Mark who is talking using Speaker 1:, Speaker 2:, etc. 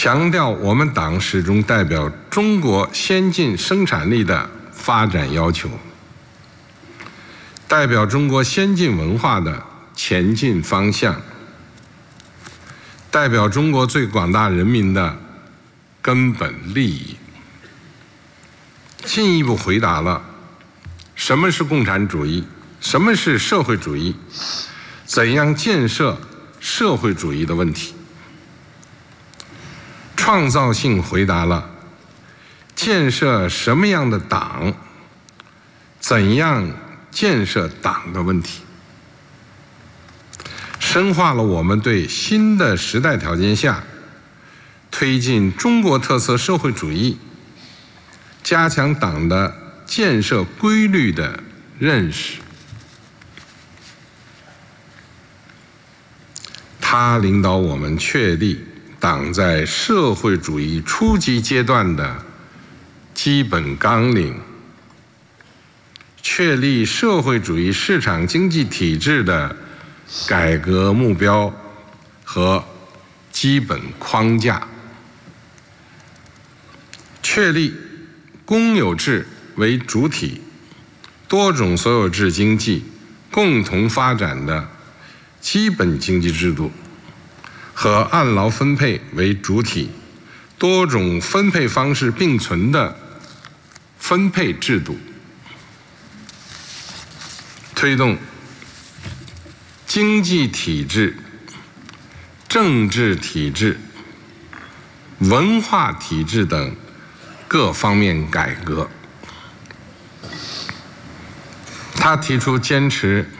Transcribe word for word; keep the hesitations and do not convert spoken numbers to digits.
Speaker 1: 强调我们党始终代表中国先进生产力的发展要求，代表中国先进文化的前进方向，代表中国最广大人民的根本利益，进一步回答了什么是共产主义，什么是社会主义，怎样建设社会主义的问题，创造性回答了建设什么样的党，怎样建设党的问题，深化了我们对新的时代条件下推进中国特色社会主义、加强党的建设规律的认识。他领导我们确立党在社会主义初级阶段的基本纲领，确立社会主义市场经济体制的改革目标和基本框架，确立公有制为主体、多种所有制经济共同发展的基本经济制度和按劳分配为主体、多种分配方式并存的分配制度，推动经济体制、政治体制、文化体制等各方面改革。他提出坚持